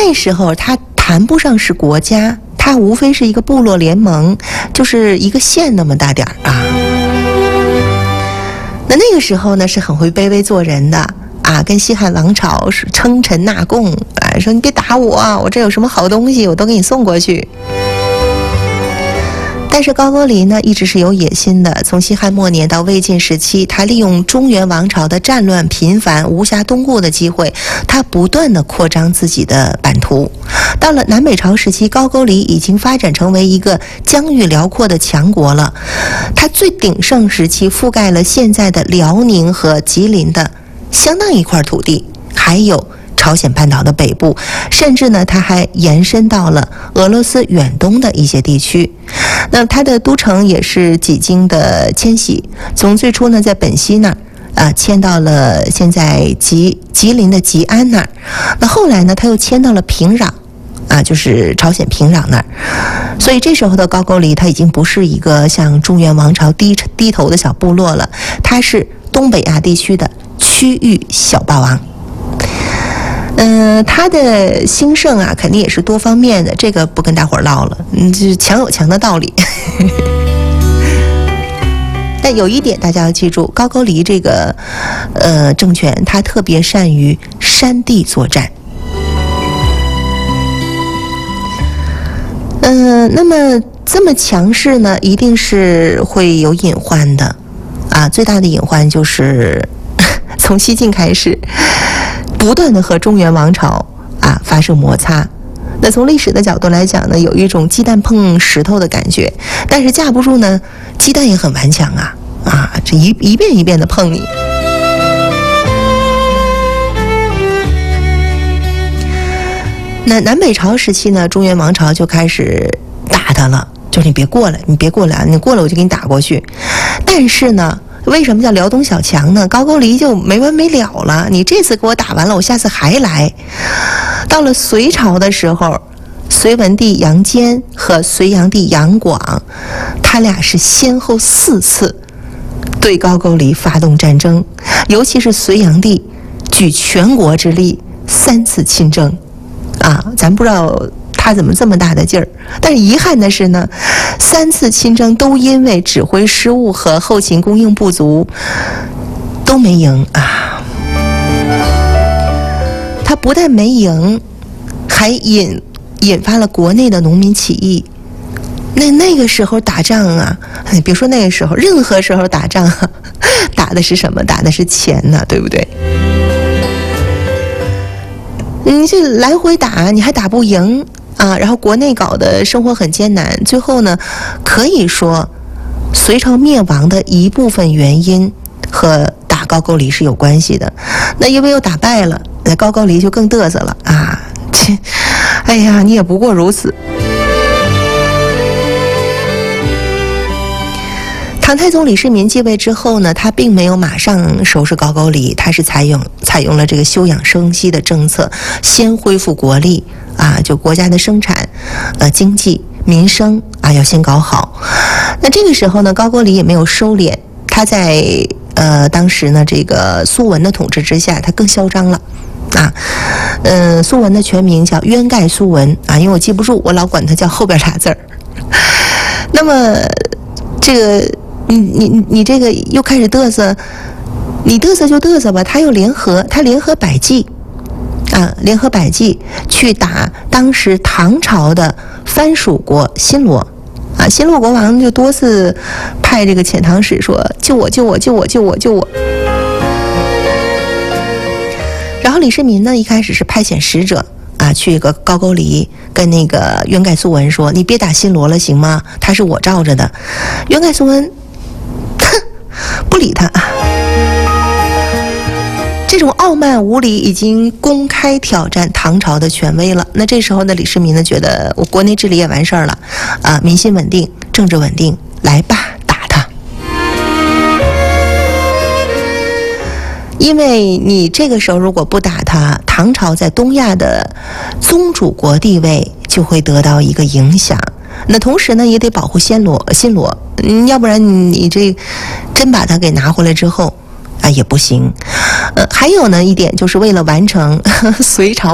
那时候它谈不上是国家，它无非是一个部落联盟，就是一个县那么大点儿啊。那个时候呢是很会卑微做人的啊，跟西汉王朝是称臣纳贡啊，说你别打我啊，我这有什么好东西我都给你送过去。但是高句丽呢一直是有野心的，从西汉末年到魏晋时期，他利用中原王朝的战乱频繁、无暇东顾的机会，他不断的扩张自己的版图。到了南北朝时期，高句丽已经发展成为一个疆域辽阔的强国了。它最鼎盛时期覆盖了现在的辽宁和吉林的相当一块土地，还有朝鲜半岛的北部，甚至呢它还延伸到了俄罗斯远东的一些地区。那它的都城也是几经的迁徙，从最初呢在本溪那儿迁到了现在吉林的吉安那儿，那后来呢他又迁到了平壤就是朝鲜平壤那儿。所以这时候的高句丽它已经不是一个向中原王朝低头的小部落了，它是东北亚地区的区域小霸王。它的兴盛肯定也是多方面的，这个不跟大伙儿唠了，就是强有强的道理。但有一点大家要记住，高句丽这个政权，它特别善于山地作战。那么这么强势呢，一定是会有隐患的最大的隐患就是从西晋开始不断的和中原王朝发生摩擦。那从历史的角度来讲呢，有一种鸡蛋碰石头的感觉，但是架不住呢鸡蛋也很顽强这一遍一遍的碰你。那南北朝时期呢，中原王朝就开始打他了，就是你别过来，你过来我就给你打过去。但是呢，为什么叫辽东小强呢？高句丽就没完没了了，你这次给我打完了，我下次还来。到了隋朝的时候，隋文帝杨坚和隋炀帝杨广，他俩是先后4次对高句丽发动战争，尤其是隋炀帝举全国之力3次亲征咱不知道他怎么这么大的劲儿，但是遗憾的是呢，3次亲征都因为指挥失误和后勤供应不足都没赢他不但没赢，还引发了国内的农民起义。那个时候打仗别说那个时候，任何时候打仗打的是什么？打的是钱对不对？你这来回打，你还打不赢然后国内搞得生活很艰难，最后呢，可以说隋朝灭亡的一部分原因和打高句丽是有关系的。那因为又打败了，那高句丽就更嘚瑟了哎呀，你也不过如此。唐太宗李世民继位之后呢，他并没有马上收拾高句丽，他是采用了这个休养生息的政策，先恢复国力就国家的生产经济民生要先搞好。那这个时候呢，高句丽也没有收敛，他在当时呢这个苏文的统治之下，他更嚣张了苏文的全名叫渊盖苏文因为我记不住，我老管他叫后边俩字儿。那么这个你这个又开始嘚瑟，你嘚瑟就嘚瑟吧。他联合百济去打当时唐朝的藩属国新罗新罗国王就多次派这个遣唐使说救我。然后李世民呢一开始是派遣使者去一个高句丽跟那个渊盖苏文说，你别打新罗了行吗？他是我罩着的。渊盖苏文不理他这种傲慢无礼已经公开挑战唐朝的权威了。那这时候呢，李世民呢觉得我国内治理也完事儿了民心稳定，政治稳定，来吧，打他。因为你这个时候如果不打他，唐朝在东亚的宗主国地位就会得到一个影响。那同时呢，也得保护新罗，要不然你这真把它给拿回来之后也不行。还有呢一点，就是为了完成隋朝